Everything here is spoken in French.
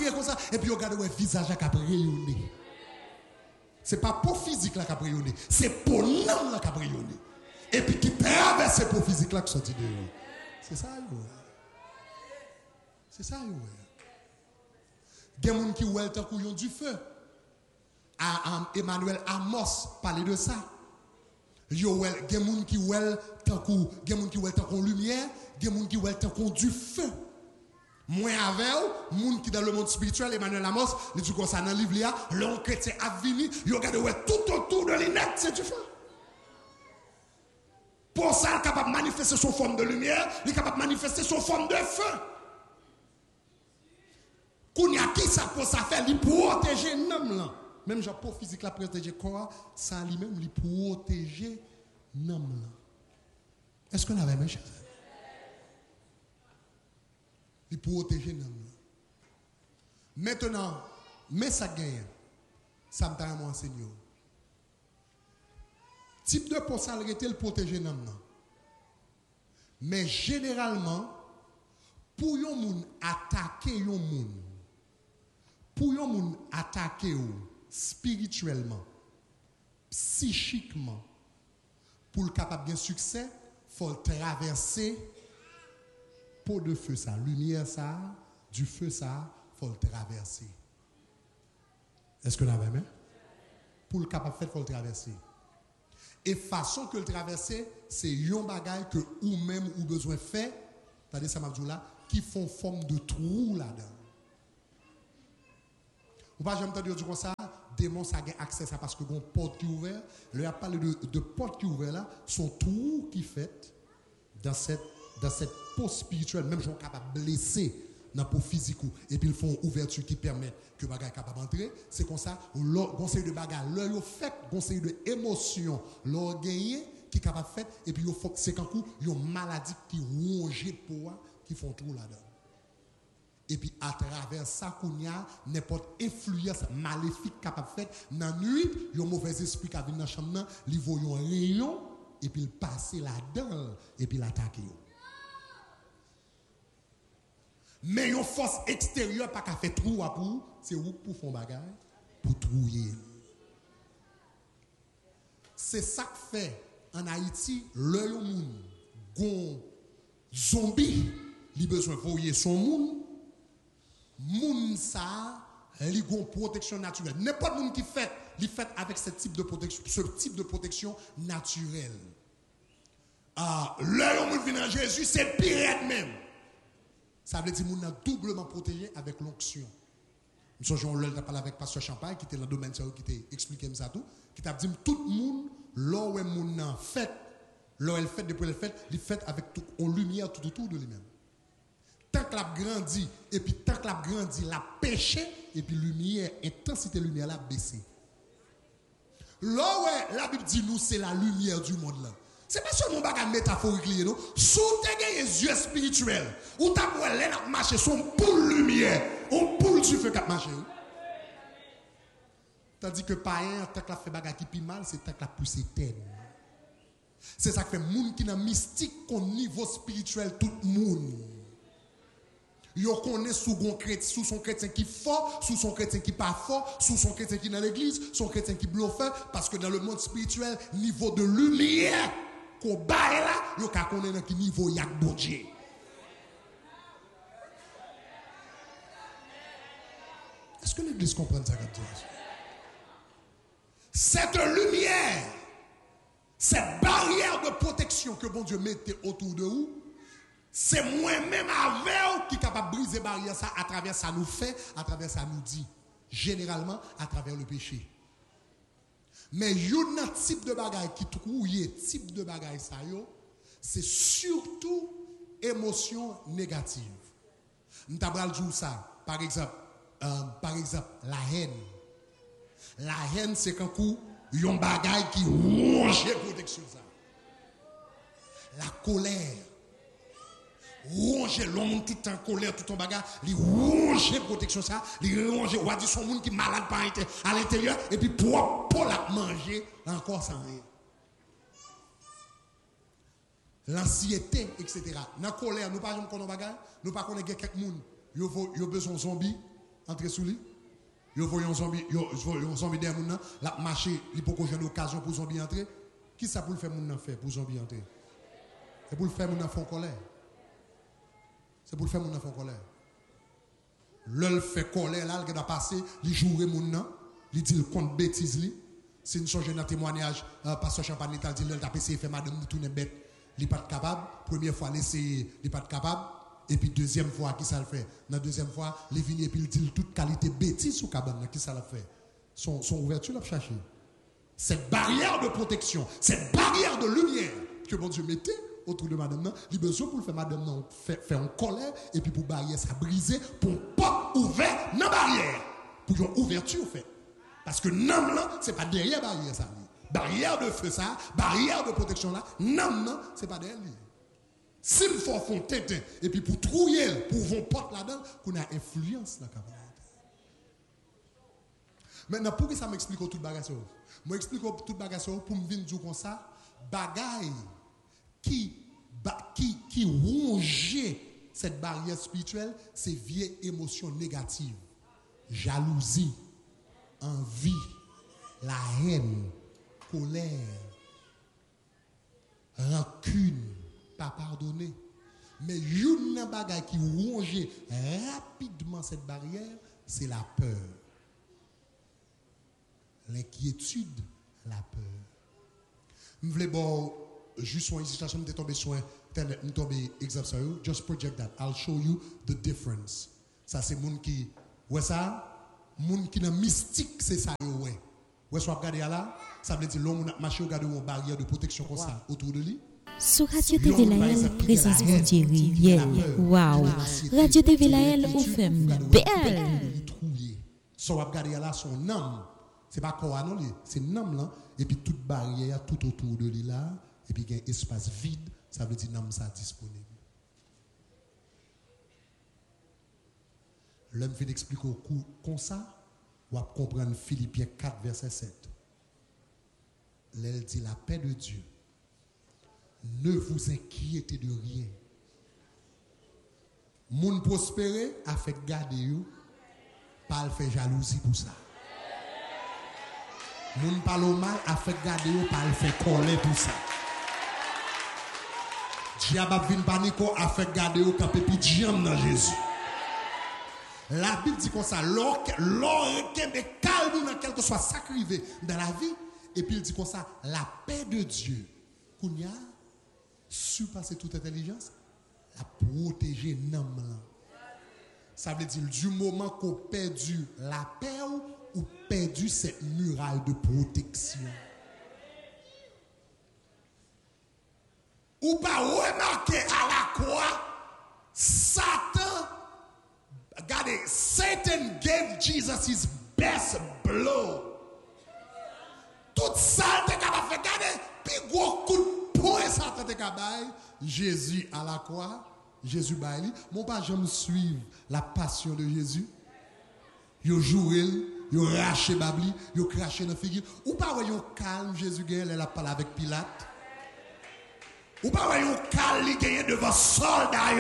prier comme ça, et puis regardez le visage qui a rayonné. Ce n'est pas pour physique qui a rayonné, c'est pour l'âme qui a rayonné. Et puis qui traverse pour physique là qui sortit de eux. C'est ça, c'est ça, il y a des gens qui ont tant qu'ils ont du feu. Emmanuel Amos parlait de ça. Il y a des gens qui ont tant qu'on lumière, des gens qui ont tant qu'on du feu. Moi avec eux, gens qui dans le monde spirituel, Emmanuel Amos, il dit comme ça dans le livre là, l'homme chrétien a venu, il regarde tout autour de l'inet, c'est du feu. Pour ça, il est capable de manifester son forme de lumière, il est capable de manifester son forme de feu. Qu'on y a qui ça pour ça faire, il protéger l'homme là. Même genre pour physique la protéger corps, ça lui-même il protéger l'homme là. Est-ce qu'on avait mes chers? Il protéger l'homme là. Maintenant, mais ça gagne. Ça me t'a enseigné. Type de possibilité le protéger l'homme là. Mais généralement, pour yon moun attaquer yon moun, pour yon moun attaquer ou spirituellement, psychiquement, pour le capable de succès, il faut traverser pot de feu ça, lumière ça, du feu ça, il faut le traverser. Est-ce que vous avez même? Pour le capable de faire, il faut le traverser. Et façon que le traverser, c'est yon bagay que ou même ou besoin faire, c'est-à-dire ça m'a dit là, qui font forme de trou là-dedans. Ou pas jamais entendu dire comme ça, démon ça a accès à ça parce que une porte qui est ouverte, là il parle de porte qui est ouverte là, son trou qui fait dans cette peau spirituelle, même gens capable de blesser dans la peau physique et puis ils font ouverture qui permet que bagay capable d'entrer, c'est comme ça, conseil de bagay, là yo fait conseil de émotion, leur gagner qui capable fait et puis c'est quand coup une maladie qui ronge pour qui font trou là-dedans. Et puis à travers ça qu'on y a n'importe influence maléfique capable fait dans la nuit, il y a un mauvais esprit qui vient dans la chambre, il voit un rayon et puis il passe là-dedans et puis l'attaque. Mais une force extérieure pas qu'à faire trou à pour, c'est où pour faire bagage pour trouiller. C'est ça que fait en Haïti le monde gon zombie, il besoin voyer son monde. Moun ça, li gon protection naturelle. N'importe monde qui fait, li fait avec ce type de protection naturelle. L'heure où moun vient à Jésus, c'est pire même. Ça veut dire moun a doublement protégé avec l'onction. Nous sommes là parlé avec pasteur Champagne qui était dans le domaine qui t'a expliqué ça tout, qui t'a dit tout le monde là où moun a fait, là elle fait depuis elle fait, il fait avec tout en lumière tout autour de lui-même. Tant que la grandit, et puis tant que la grandit, la péché, et puis lumière, intensité lumière, la baissé. Là où la Bible dit nous, c'est la lumière du monde là. C'est pas seulement un bagage métaphorique, non? Sous tes yeux spirituels, ou t'as pour aller marcher, son poule lumière, on poule du feu qui marche. Tandis que païen, tant que la fait bagage qui pi mal, c'est tant que la pousse éteinte. C'est ça qui fait monde qui n'a mystique qu'au niveau spirituel, tout le monde. Yo connaît sous son chrétien qui fort, sous son chrétien qui pas fort, sous son chrétien qui dans l'église, son chrétien qui bluffeur, parce que dans le monde spirituel, niveau de lumière, qu'on baille là, yo ka connaît dans quel niveau y a bon Dieu. Est-ce que l'église comprend ça comme ça? Cette lumière, cette barrière de protection que bon Dieu mettait autour de vous, c'est moi-même avec vous qui est capable de briser barrière ça à travers ça nous fait, à travers ça nous dit. Généralement, à travers le péché. Mais il y a un type de bagaille qui trouille, type de bagaille ça yo, c'est surtout émotion négative. Nous t'abral dire ça, par exemple, la haine. La haine, c'est quand il y a un bagaille qui ronge protection ça. La colère. Ronger l'homme tout en colère, tout en bagarre, il ronger protection ça, il ronger, ou a dit son monde qui malade à l'intérieur, et puis pour la manger, encore sans rien. L'anxiété, etc. Dans la colère, nous ne pouvons pas connaître bagarre, nous ne pouvons pas connaître quelqu'un, ils ont besoin de zombies, Entrez sous lui. Yo voyez un zombie, un zombie derrière moun nan, la marcher, il peut qu'on ait une occasion pour zombie entrer. Qui ça pour le faire moun nan faire pour zombie entrer? C'est pour le faire moun nan font colère. C'est pour le faire moun nan font colère. Le fait colère là, il doit passer, il jouer moun nan, il dit le compte bêtise li. Si nous changeons notre témoignage, pasteur Champagne il dit il t'a essayé faire madame nous tourner bête, il pas capable. Première fois il n'est pas capable. Et puis deuxième fois, qui ça le fait? La deuxième fois, les vignes et puis il dit toute qualité bêtise sous cabane, qui ça le fait? Son ouverture l'a cherché. Cette barrière de protection, cette barrière de lumière que mon Dieu mettait autour de madame, il a besoin pour le faire madame faire en colère et puis pour barrière ça briser, pour pas ouvert dans la barrière, pour une ouverture fait. Parce que nam là, c'est pas derrière barrière ça. Barrière de feu ça, barrière de protection là, nam là, c'est pas derrière lui. S'il faut font tétin et puis pour trouiller, pour vont porte là-dedans, qu'on a influence dans la camarade. Maintenant, pour que ça m'explique tout le bagage, moi explique tout le bagage pour me venir dire comme ça, bagaille qui ronge cette barrière spirituelle, c'est vieilles émotions négatives, jalousie, envie, la haine, colère, rancune. Pas pardonner. Mais une bagaille qui ronge rapidement cette barrière, c'est la peur. L'inquiétude, la peur. Je voulais juste une situation de tomber sur internet, de tomber exemple sur vous. Just project that. I'll show you the difference. Ça c'est moun qui ouais ça, moun qui dans mystique c'est ça ouais. Ouais soit regarder là, ça veut dire l'homme marcher regarder une barrière de protection comme ça autour de lui. Sur Radio TV Laël, présence Montier Rivière. Waouh! Radio TV Laël, ou fait belle. So, on va regarder là son âme. C'est pas quoi non, c'est l'âme là. Et puis toute barrière tout autour de lui là. Et puis il y a un espace vide. Ça veut dire l'âme ça disponible. L'homme fait expliquer au coup comme ça. On va comprendre Philippiens 4, verset 7. L'elle dit la paix de Dieu. Ne vous inquiétez de rien. Moun prospérer a fait garder you, pas le fait jalousie pour ça. Moun parle mal a fait garder you, pas le fait colère pour ça. Diable vin panico a fait garder you quand pépi diam dans Jésus. La Bible dit comme ça, l'or est calme dans quelque soit sacrifié dans la vie et puis il dit comme ça, la paix de Dieu. Kounya surpasser toute intelligence, la protéger nam là. Ça veut dire du moment qu'on perdu la paix ou perdu cette muraille de protection. Ou pas remarquer à la croix, Satan, regardez, Satan gave Jesus his best blow. Tout ça, t'es capable de faire, regardez, puis gros coup de poing, Satan t'es capable. Jésus à la croix, Jésus baili. Mon pas j'aime suivre la passion de Jésus. Yo joué, yo raché babli, yo craché dans figure. Ou pas voyons calme Jésus gagne, elle a parlé avec Pilate. Ou pas voyons calme, il gagne devant soldat.